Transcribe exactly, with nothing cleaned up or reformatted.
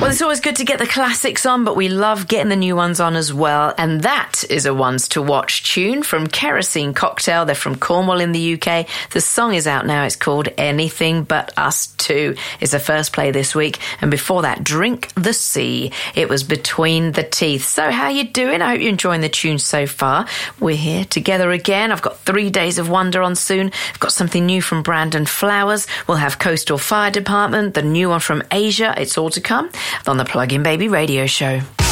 Well, it's always good to get the classics on, but we love getting the new ones on as well. And that is a ones to watch tune from Kerosene Cocktail. They're from Cornwall in the U K. The song is out now. It's called Anything But Us Two. It's the first play this week. And before that, Drink the Sea. It was Between the Teeth. So how you doing? I hope you're enjoying the tune so far. We're here together again. I've got Three Days of Wonder on soon. I've got something new from Brandon Flowers. We'll have Coastal Fire Department, the new one from Asia. It's all to come on the Plug-in Baby Radio Show.